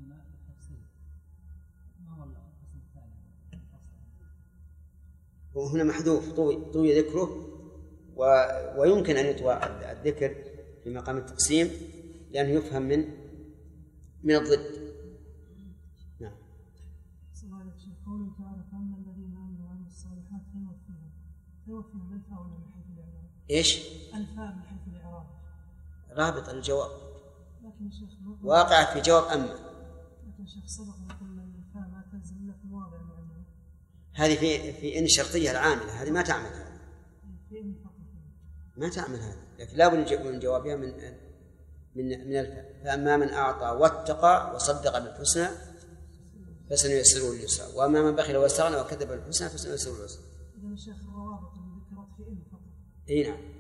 وهنا محذوف طوي ذكره، ويمكن أن يطوى الذكر في مقام التقسيم لأنه يفهم من الضد. نعم. قوله تعالى فأما الذين آمنوا وعملوا الصالحات فيوفيهم الفاء ولا من حيث الإعراب؟ إيش؟ الفاء من حيث الإعراب رابط الجواب، لكن شيخ واقع في جواب أما. لكن شيخ سبق يقول الفاء ما تنزل إلا في مواضع معينة. هذه في إن الشرطية العاملة، هذه ما تعمل هذا، ما تعمل هذا، لكن لا بد من جوابها من الفاء. فأما من أعطى واتقى وصدق بالحسنى فسنيسره لليسرى، وأما من بخل واستغنى وكذب بالحسنى فسنيسره للعسرى. إذا الشيخ الروابط اللي ذكرت في إن فقط. إي نعم.